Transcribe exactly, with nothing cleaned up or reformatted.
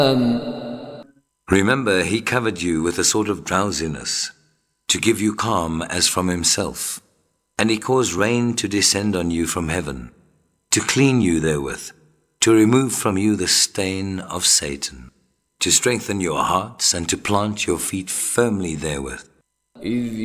Remember, he covered you with a sort of drowsiness, to give you calm as from himself, and he caused rain to descend on you from heaven, to clean you therewith, to remove from you the stain of Satan, to strengthen your hearts and to plant your feet firmly therewith.